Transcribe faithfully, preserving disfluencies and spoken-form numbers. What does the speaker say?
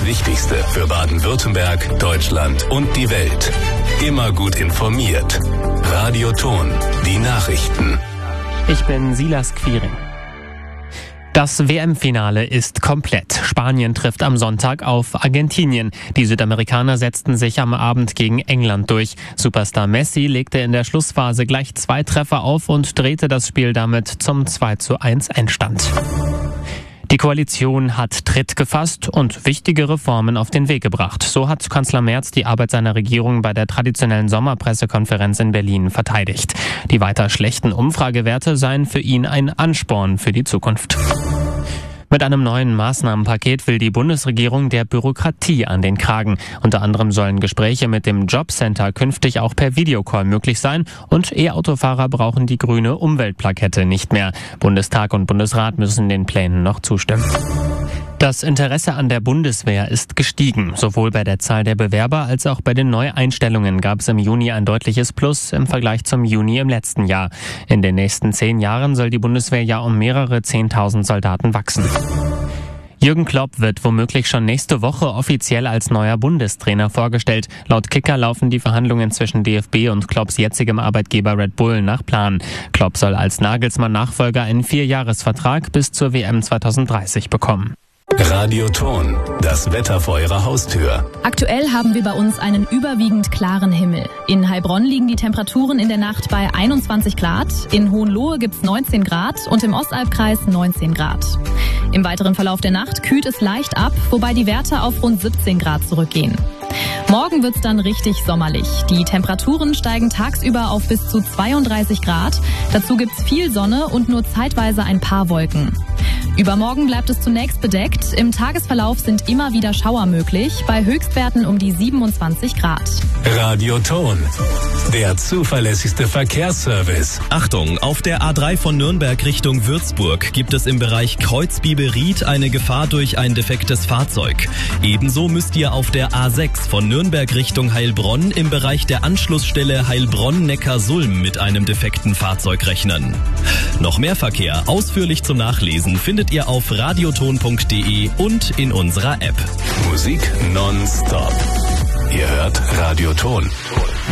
Das Wichtigste für Baden-Württemberg, Deutschland und die Welt. Immer gut informiert. Radioton, die Nachrichten. Ich bin Silas Quiring. Das W M-Finale ist komplett. Spanien trifft am Sonntag auf Argentinien. Die Südamerikaner setzten sich am Abend gegen England durch. Superstar Messi legte in der Schlussphase gleich zwei Treffer auf und drehte das Spiel damit zum zwei zu eins Endstand. Die Koalition hat Tritt gefasst und wichtige Reformen auf den Weg gebracht. So hat Kanzler Merz die Arbeit seiner Regierung bei der traditionellen Sommerpressekonferenz in Berlin verteidigt. Die weiter schlechten Umfragewerte seien für ihn ein Ansporn für die Zukunft. Mit einem neuen Maßnahmenpaket will die Bundesregierung der Bürokratie an den Kragen. Unter anderem sollen Gespräche mit dem Jobcenter künftig auch per Videocall möglich sein und E-Autofahrer brauchen die grüne Umweltplakette nicht mehr. Bundestag und Bundesrat müssen den Plänen noch zustimmen. Das Interesse an der Bundeswehr ist gestiegen. Sowohl bei der Zahl der Bewerber als auch bei den Neueinstellungen gab es im Juni ein deutliches Plus im Vergleich zum Juni im letzten Jahr. In den nächsten zehn Jahren soll die Bundeswehr ja um mehrere zehntausend Soldaten wachsen. Jürgen Klopp wird womöglich schon nächste Woche offiziell als neuer Bundestrainer vorgestellt. Laut Kicker laufen die Verhandlungen zwischen D F B und Klopps jetzigem Arbeitgeber Red Bull nach Plan. Klopp soll als Nagelsmann-Nachfolger einen Vierjahresvertrag bis zur W M zweitausenddreißig bekommen. Radioton, das Wetter vor Ihrer Haustür. Aktuell haben wir bei uns einen überwiegend klaren Himmel. In Heilbronn liegen die Temperaturen in der Nacht bei einundzwanzig Grad, in Hohenlohe gibt's neunzehn Grad und im Ostalbkreis neunzehn Grad. Im weiteren Verlauf der Nacht kühlt es leicht ab, wobei die Werte auf rund siebzehn Grad zurückgehen. Morgen wird's dann richtig sommerlich. Die Temperaturen steigen tagsüber auf bis zu zweiunddreißig Grad. Dazu gibt's viel Sonne und nur zeitweise ein paar Wolken. Übermorgen bleibt es zunächst bedeckt. Im Tagesverlauf sind immer wieder Schauer möglich, bei Höchstwerten um die siebenundzwanzig Grad. Radioton, der zuverlässigste Verkehrsservice. Achtung, auf der A drei von Nürnberg Richtung Würzburg gibt es im Bereich Kreuzbiberried eine Gefahr durch ein defektes Fahrzeug. Ebenso müsst ihr auf der A sechs von Nürnberg Richtung Heilbronn im Bereich der Anschlussstelle Heilbronn-Neckarsulm mit einem defekten Fahrzeug rechnen. Noch mehr Verkehr ausführlich zum Nachlesen findet ihr auf radioton punkt de und in unserer App. Musik nonstop. Ihr hört Radioton.